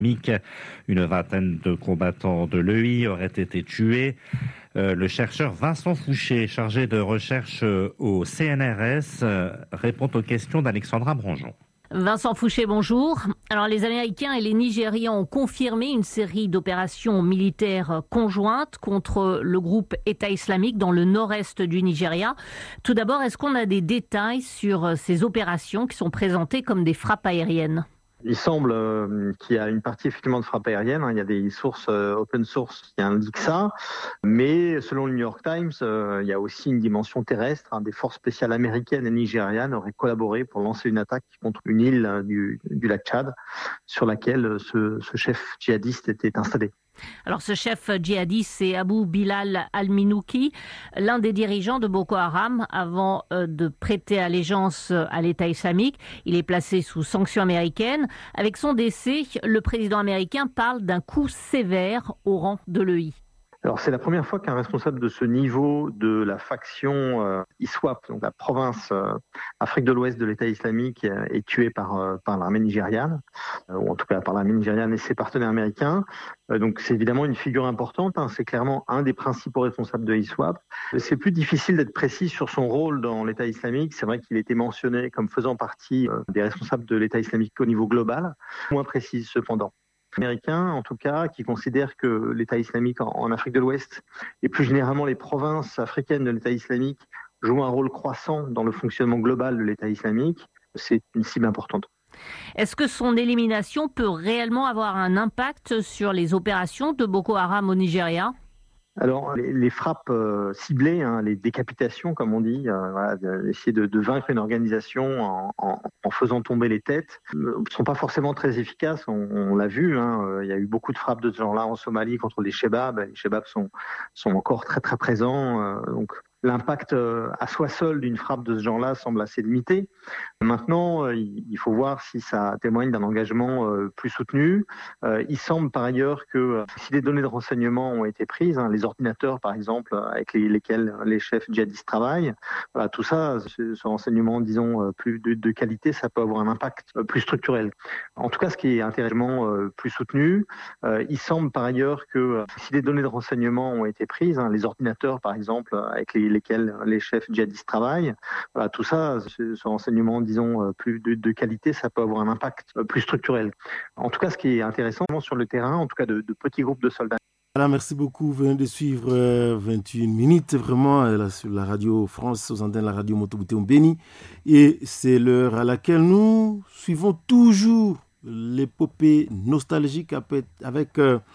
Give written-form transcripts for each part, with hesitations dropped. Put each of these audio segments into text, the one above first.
Une vingtaine de combattants de l'EI auraient été tués. Le chercheur Vincent Fouché, chargé de recherche au CNRS, répond aux questions d'Alexandra Branjon. Vincent Fouché, bonjour. Alors, les Américains et les Nigérians ont confirmé une série d'opérations militaires conjointes contre le groupe État islamique dans le nord-est du Nigeria. Tout d'abord, est-ce qu'on a des détails sur ces opérations qui sont présentées comme des frappes aériennes ? Il semble qu'il y a une partie effectivement de frappe aérienne. Il y a des sources open source qui indiquent ça. Mais selon le New York Times, il y a aussi une dimension terrestre. Des forces spéciales américaines et nigérianes auraient collaboré pour lancer une attaque contre une île du lac Tchad sur laquelle ce chef djihadiste était installé. Alors ce chef djihadiste, c'est Abou Bilal al-Minouki, l'un des dirigeants de Boko Haram avant de prêter allégeance à l'État islamique. Il est placé sous sanctions américaines. Avec son décès, le président américain parle d'un coup sévère au rang de l'EI. Alors c'est la première fois qu'un responsable de ce niveau de la faction ISWAP, donc la province Afrique de l'Ouest de l'État islamique, est tué par l'armée nigériane, ou en tout cas par l'armée nigériane et ses partenaires américains. Donc c'est évidemment une figure importante, c'est clairement un des principaux responsables de ISWAP. C'est plus difficile d'être précis sur son rôle dans l'État islamique. C'est vrai qu'il était mentionné comme faisant partie des responsables de l'État islamique au niveau global, moins précis cependant. Américains, en tout cas, qui considèrent que l'État islamique en Afrique de l'Ouest et plus généralement les provinces africaines de l'État islamique jouent un rôle croissant dans le fonctionnement global de l'État islamique, c'est une cible importante. Est-ce que son élimination peut réellement avoir un impact sur les opérations de Boko Haram au Nigeria ? Alors, les frappes ciblées, les décapitations, comme on dit, essayer de vaincre une organisation en faisant tomber les têtes, ne sont pas forcément très efficaces. On l'a vu, il y a eu beaucoup de frappes de ce genre-là en Somalie contre les Shebabs. Les Shebabs sont encore très très présents. Donc, l'impact à soi seul d'une frappe de ce genre-là semble assez limité. Maintenant, il faut voir si ça témoigne d'un engagement plus soutenu. Il semble par ailleurs que si des données de renseignement ont été prises, les ordinateurs par exemple avec lesquels les chefs djihadistes travaillent, voilà, tout ça, ce renseignement disons plus de qualité, ça peut avoir un impact plus structurel. En tout cas, ce qui est intéressant plus soutenu, il semble par ailleurs que si des données de renseignement ont été prises, les ordinateurs par exemple avec lesquels les chefs djihadistes travaillent, voilà, tout ça, ce renseignement disons plus de qualité, ça peut avoir un impact plus structurel. En tout cas, ce qui est intéressant sur le terrain, en tout cas de petits groupes de soldats. Voilà, merci beaucoup. Vous venez de suivre 21 minutes, vraiment, là, sur la radio France, aux antennes de la radio Moto-Bouté Béni. Et c'est l'heure à laquelle nous suivons toujours l'épopée nostalgique avec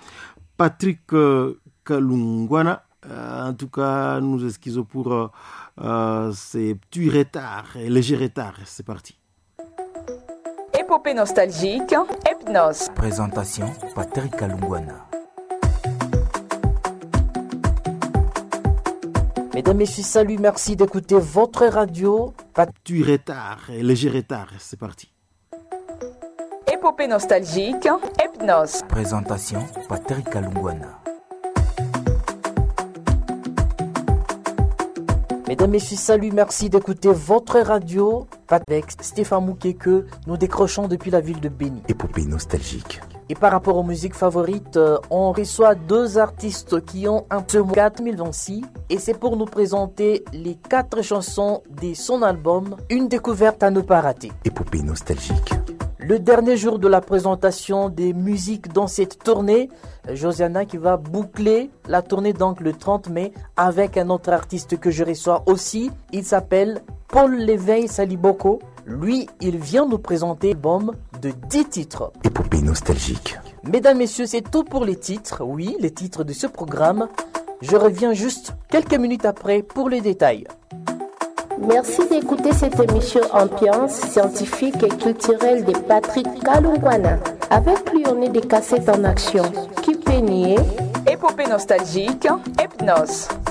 Patrick Kalungwana. En tout cas, nous esquissons pour ces petits retards, légers retards. C'est parti. Épopée nostalgique, Hypnose. Présentation, Patrick Kalungwana. Mesdames, Messieurs, salut, merci d'écouter votre radio. Petits retards, légers retards. C'est parti. Épopée nostalgique, Hypnose. Présentation, Patrick Kalungwana. Mesdames, Messieurs, salut, merci d'écouter votre radio. Avec Stéphane Mouké que nous décrochons depuis la ville de Béni. Épopée nostalgique. Et par rapport aux musiques favorites, on reçoit deux artistes qui ont un ce mois 2026. Et c'est pour nous présenter les 4 chansons de son album, une découverte à ne pas rater. Épopée nostalgique. Le dernier jour de la présentation des musiques dans cette tournée, Josiana qui va boucler la tournée donc le 30 mai avec un autre artiste que je reçois aussi. Il s'appelle Paul Léveil Saliboko. Lui, il vient nous présenter l'album de 10 titres. Épopée nostalgique. Mesdames, Messieurs, c'est tout pour les titres. Oui, les titres de ce programme. Je reviens juste quelques minutes après pour les détails. Merci d'écouter cette émission ambiance scientifique et culturelle de Patrick Kalungwana. Avec lui, on est des cassettes en action. Qui peut nier? Épopée nostalgique, Hypnose.